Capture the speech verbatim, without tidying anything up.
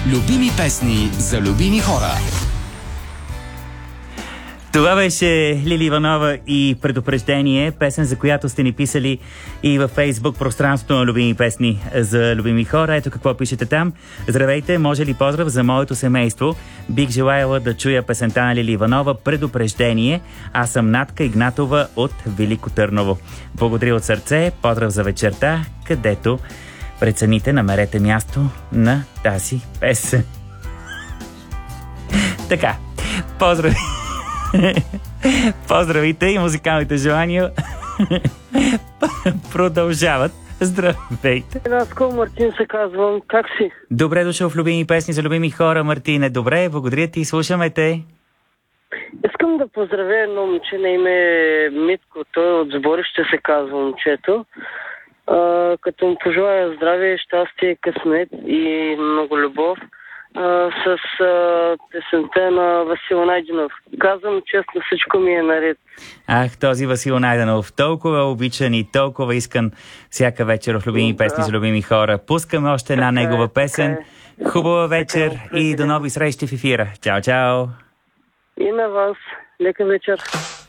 Любими песни за любими хора. Това беше Лили Иванова и Предупреждение, песен, за която сте ни писали и във Фейсбук пространството на любими песни за любими хора. Ето какво пишете там. Здравейте, може ли поздрав за моето семейство? Бих желаяла да чуя песента на Лили Иванова Предупреждение. Аз съм Натка Игнатова от Велико Търново. Благодаря от сърце, поздрав за вечерта, където прецените, намерете място на тази песен. Така, поздрави! Поздравите и музикалните желания продължават. Здравейте! Наско, Мартин се казвам. Как си? Добре дошъл в любими песни за любими хора, Мартине. Добре, благодаря ти, слушаме те. Искам да поздравя едно момче на име Митко. Той от Сборище се казва момчето. А, като му пожелая здраве, щастие, късмет и много любов. Uh, с uh, песента на Васил Найденов. Казвам честно, всичко ми е наред. Ах, този Васил Найденов, толкова обичан и толкова искан всяка вечер в любими да. песни за любими хора. Пускаме още една така негова песен. Е. Хубава вечер така, и до нови срещи в ефира. Чао, чао! И на вас. Лека вечер.